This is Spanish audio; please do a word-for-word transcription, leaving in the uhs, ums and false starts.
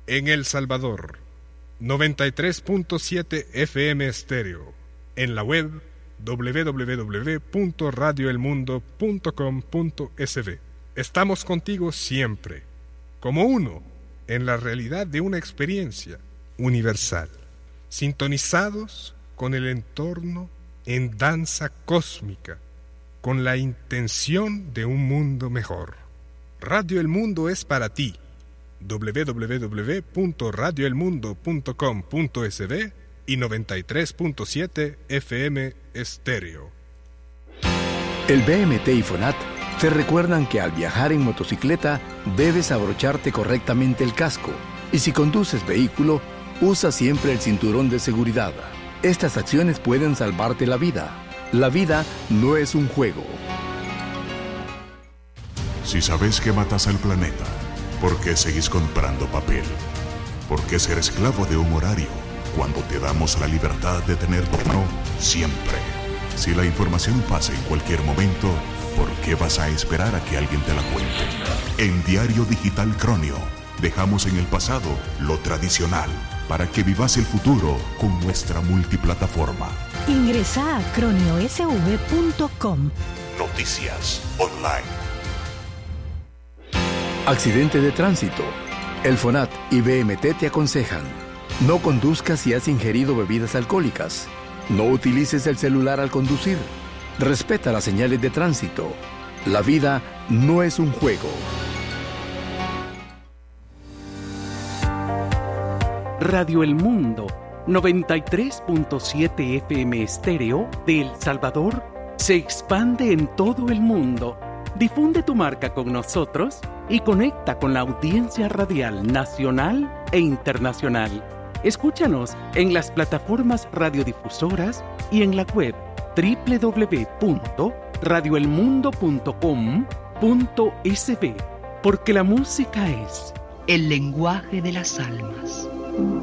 En El Salvador, noventa y tres punto siete F M estéreo. En la web doble u doble u doble u punto radio el mundo punto com punto es be. Estamos contigo siempre, como uno, en la realidad de una experiencia universal, sintonizados con el entorno en danza cósmica, con la intención de un mundo mejor. Radio El Mundo es para ti. doble u doble u doble u punto radio el mundo punto com punto es be y noventa y tres punto siete F M estéreo. El B M T y FONAT te recuerdan que al viajar en motocicleta debes abrocharte correctamente el casco y si conduces vehículo, usa siempre el cinturón de seguridad. Estas acciones pueden salvarte la vida. La vida no es un juego. Si sabes que matas al planeta, ¿por qué seguís comprando papel? ¿Por qué ser esclavo de un horario cuando te damos la libertad de tener no siempre? Si la información pasa en cualquier momento, ¿por qué vas a esperar a que alguien te la cuente? En Diario Digital Cronio, dejamos en el pasado lo tradicional para que vivas el futuro con nuestra multiplataforma. Ingresa a cronio s v punto com. Noticias online. Accidente de tránsito. El FONAT y B M T te aconsejan: no conduzcas si has ingerido bebidas alcohólicas. No utilices el celular al conducir. Respeta las señales de tránsito. La vida no es un juego. Radio El Mundo, noventa y tres punto siete F M estéreo de El Salvador, se expande en todo el mundo. Difunde tu marca con nosotros y conecta con la audiencia radial nacional e internacional. Escúchanos en las plataformas radiodifusoras y en la web doble u doble u doble u punto radio el mundo punto com punto es be, porque la música es el lenguaje de las almas.